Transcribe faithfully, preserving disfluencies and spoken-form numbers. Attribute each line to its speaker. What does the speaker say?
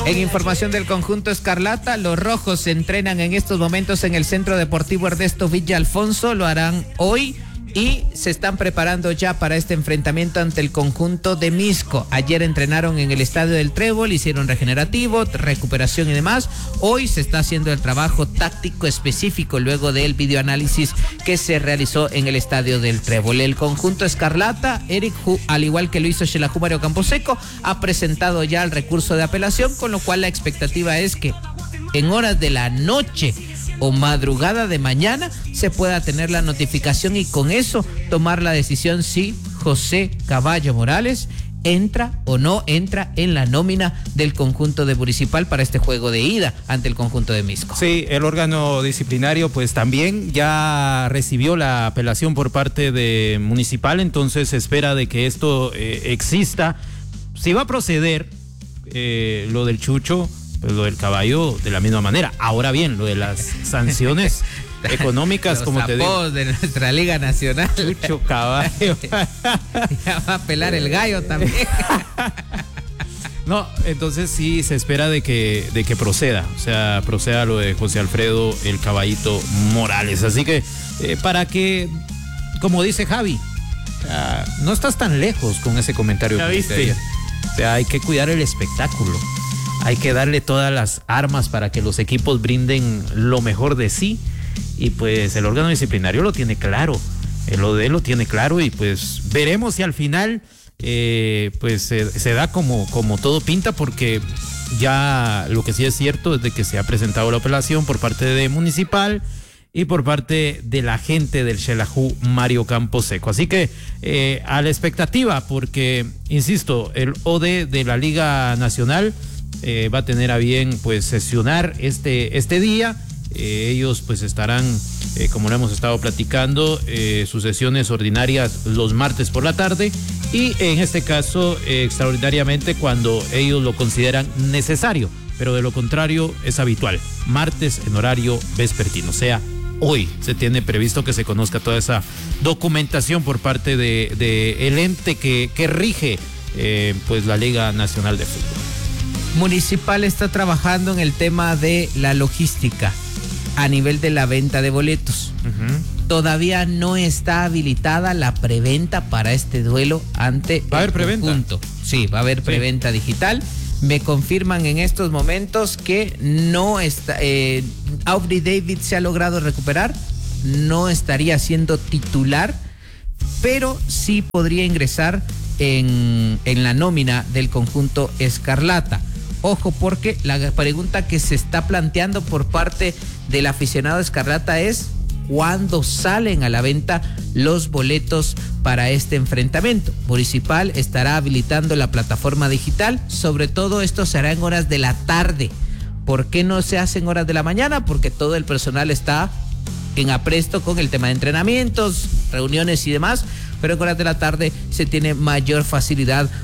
Speaker 1: En información del conjunto Escarlata, los rojos se entrenan en estos momentos en el Centro Deportivo Ernesto Villa Alfonso. Lo harán hoy y se están preparando ya para este enfrentamiento ante el conjunto de Misco. Ayer entrenaron en el Estadio del Trébol, hicieron regenerativo, recuperación y demás. Hoy se está haciendo el trabajo táctico específico luego del videoanálisis que se realizó en el Estadio del Trébol. El conjunto Escarlata, Eric Hu, al igual que lo hizo Xelajú Mario Camposeco, ha presentado ya el recurso de apelación, con lo cual la expectativa es que en horas de la noche o madrugada de mañana se pueda tener la notificación y con eso tomar la decisión si José Caballo Morales entra o no entra en la nómina del conjunto de Municipal para este juego de ida ante el conjunto de Misco.
Speaker 2: Sí, el órgano disciplinario pues también ya recibió la apelación por parte de Municipal, entonces se espera de que esto eh, exista. Si va a proceder eh, lo del Chucho, pues lo del Caballo de la misma manera. Ahora bien, lo de las sanciones económicas, como te digo,
Speaker 1: de nuestra Liga Nacional.
Speaker 2: Chucho Caballo.
Speaker 1: Ya va a pelar el gallo también.
Speaker 2: No, entonces sí se espera de que, de que proceda, o sea, proceda lo de José Alfredo el Caballito Morales. Así que, eh, para que, como dice Javi, uh, no estás tan lejos con ese comentario.
Speaker 1: ¿Ya viste?
Speaker 2: O sea, hay que cuidar el espectáculo. Hay que darle todas las armas para que los equipos brinden lo mejor de sí. Y pues el órgano disciplinario lo tiene claro. El O D lo tiene claro y pues veremos si al final eh, pues se, se da como, como todo pinta, porque ya lo que sí es cierto es de que se ha presentado la apelación por parte de Municipal y por parte de la gente del Xelajú Mario Camposeco. Así que eh, a la expectativa, porque insisto, el O D de la Liga Nacional Eh, va a tener a bien pues sesionar este, este día. Eh, ellos pues estarán, eh, como lo hemos estado platicando, eh, sus sesiones ordinarias los martes por la tarde y en este caso eh, extraordinariamente cuando ellos lo consideran necesario, pero de lo contrario es habitual, martes en horario vespertino. O sea, hoy se tiene previsto que se conozca toda esa documentación por parte de, de el ente que, que rige eh, pues la Liga Nacional de Fútbol.
Speaker 1: Municipal está trabajando en el tema de la logística a nivel de la venta de boletos. Uh-huh. Todavía no está habilitada la preventa para este duelo ante
Speaker 2: ¿Va a haber preventa?
Speaker 1: Conjunto. Sí, va a haber preventa sí. digital. Me confirman en estos momentos que no está, eh, Aubrey David se ha logrado recuperar, no estaría siendo titular, pero sí podría ingresar en, en la nómina del conjunto Escarlata. Ojo, porque la pregunta que se está planteando por parte del aficionado Escarlata es ¿cuándo salen a la venta los boletos para este enfrentamiento? Municipal estará habilitando la plataforma digital, sobre todo esto será en horas de la tarde. ¿Por qué no se hace en horas de la mañana? Porque todo el personal está en apresto con el tema de entrenamientos, reuniones y demás, pero en horas de la tarde se tiene mayor facilidad